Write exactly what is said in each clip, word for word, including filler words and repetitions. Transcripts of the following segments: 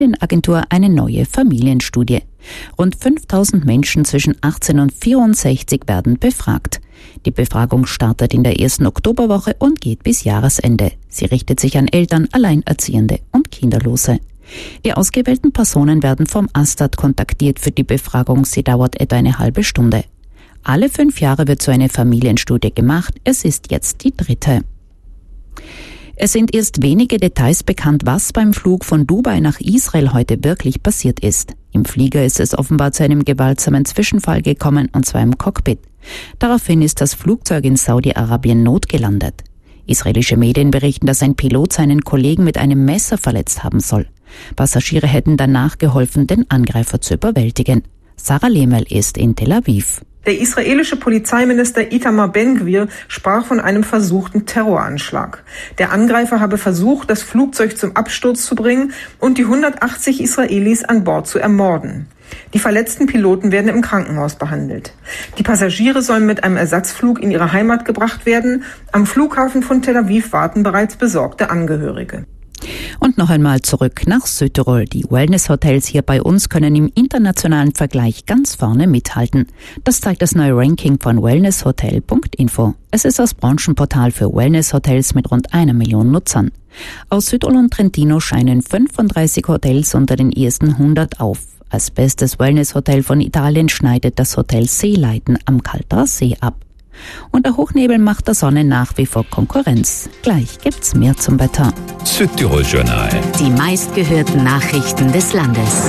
Agentur eine neue Familienstudie. Rund fünftausend Menschen zwischen achtzehn und vierundsechzig werden befragt. Die Befragung startet in der ersten Oktoberwoche und geht bis Jahresende. Sie richtet sich an Eltern, Alleinerziehende und Kinderlose. Die ausgewählten Personen werden vom Astat kontaktiert für die Befragung. Sie dauert etwa eine halbe Stunde. Alle fünf Jahre wird so eine Familienstudie gemacht. Es ist jetzt die dritte. Es sind erst wenige Details bekannt, was beim Flug von Dubai nach Israel heute wirklich passiert ist. Im Flieger ist es offenbar zu einem gewaltsamen Zwischenfall gekommen, und zwar im Cockpit. Daraufhin ist das Flugzeug in Saudi-Arabien notgelandet. Israelische Medien berichten, dass ein Pilot seinen Kollegen mit einem Messer verletzt haben soll. Passagiere hätten danach geholfen, den Angreifer zu überwältigen. Sarah Lehmel ist in Tel Aviv. Der israelische Polizeiminister Itamar Ben-Gvir sprach von einem versuchten Terroranschlag. Der Angreifer habe versucht, das Flugzeug zum Absturz zu bringen und die hundertachtzig Israelis an Bord zu ermorden. Die verletzten Piloten werden im Krankenhaus behandelt. Die Passagiere sollen mit einem Ersatzflug in ihre Heimat gebracht werden. Am Flughafen von Tel Aviv warten bereits besorgte Angehörige. Und noch einmal zurück nach Südtirol. Die Wellness-Hotels hier bei uns können im internationalen Vergleich ganz vorne mithalten. Das zeigt das neue Ranking von wellnesshotel punkt info. Es ist das Branchenportal für Wellness-Hotels mit rund einer Million Nutzern. Aus Südtirol und Trentino scheinen fünfunddreißig Hotels unter den ersten hundert auf. Als bestes Wellness-Hotel von Italien schneidet das Hotel Seeleiten am Kalterer See ab. Und der Hochnebel macht der Sonne nach wie vor Konkurrenz. Gleich gibt's mehr zum Wetter. Südtirol Journal. Die meistgehörten Nachrichten des Landes.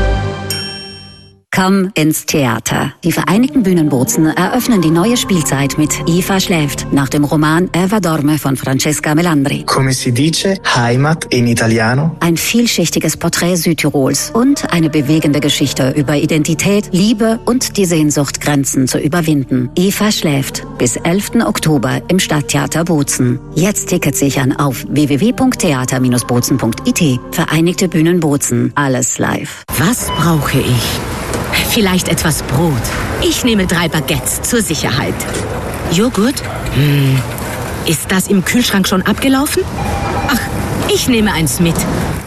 Komm ins Theater. Die Vereinigten Bühnen Bozen eröffnen die neue Spielzeit mit Eva schläft nach dem Roman Eva dorme von Francesca Melandri. Come si dice, Heimat in Italiano. Ein vielschichtiges Porträt Südtirols und eine bewegende Geschichte über Identität, Liebe und die Sehnsucht, Grenzen zu überwinden. Eva schläft bis elften Oktober im Stadttheater Bozen. Jetzt Tickets sichern auf w w w punkt theater Bindestrich bozen punkt i t. Vereinigte Bühnen Bozen. Alles live. Was brauche ich? Vielleicht etwas Brot. Ich nehme drei Baguettes zur Sicherheit. Joghurt? Hm. Ist das im Kühlschrank schon abgelaufen? Ach, ich nehme eins mit.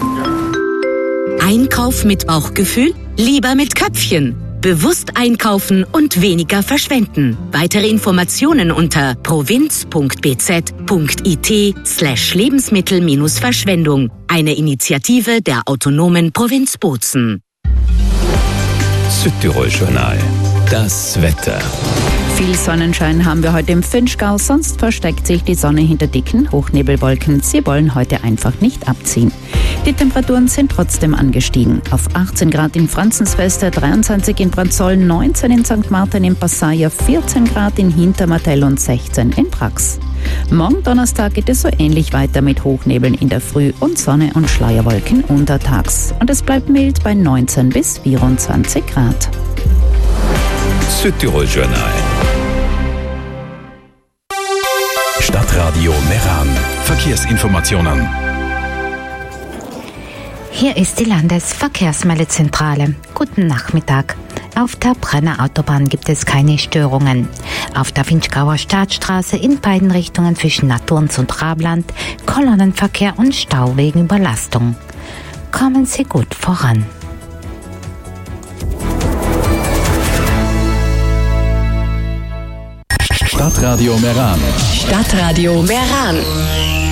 Einkauf mit Bauchgefühl? Lieber mit Köpfchen. Bewusst einkaufen und weniger verschwenden. Weitere Informationen unter provinz punkt b z punkt i t slash Lebensmittel-Verschwendung. Eine Initiative der autonomen Provinz Bozen. Südtirol Journal. Das Wetter. Viel Sonnenschein haben wir heute im Vinschgau, sonst versteckt sich die Sonne hinter dicken Hochnebelwolken. Sie wollen heute einfach nicht abziehen. Die Temperaturen sind trotzdem angestiegen. Auf achtzehn Grad in Franzenswester, dreiundzwanzig in Branzoll, neunzehn in Sankt Martin im Passaia, vierzehn Grad in Hintermartell und sechzehn in Prax. Morgen Donnerstag geht es so ähnlich weiter mit Hochnebeln in der Früh und Sonne und Schleierwolken untertags. Und es bleibt mild bei neunzehn bis vierundzwanzig Grad. Südtirol Journal. Stadtradio Meran. Verkehrsinformationen. Hier ist die Landesverkehrsmeldezentrale. Guten Nachmittag. Auf der Brenner Autobahn gibt es keine Störungen. Auf der Vinschgauer Staatsstraße in beiden Richtungen zwischen Naturns und Rabland Kolonnenverkehr und Stau wegen Überlastung. Kommen Sie gut voran. Stadtradio Meran. Stadtradio Meran.